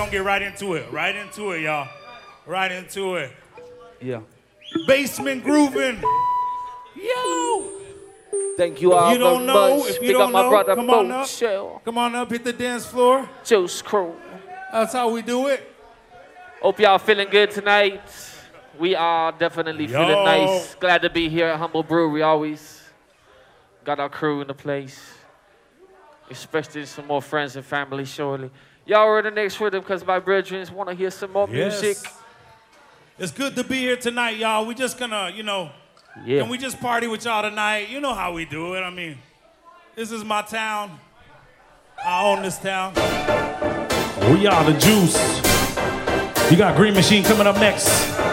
gonna get right into it. Right into it, y'all. Right into it. Yeah. Basement grooving. Yo. Thank you all If you don't know, if you Big don't up my know, brother come on Bo up. Chill. Come on up, hit the dance floor. Juice Crew. That's how we do it. Hope y'all feeling good tonight. We are definitely feeling nice. Glad to be here at Humble Brewery. Always got our crew in the place. Especially some more friends and family, surely. Y'all are in the next rhythm because my brethren want to hear some more music. It's good to be here tonight, y'all. We just gonna, can we just party with y'all tonight? You know how we do it. I mean, this is my town. I own this town. We are the juice. You got Green Machine coming up next.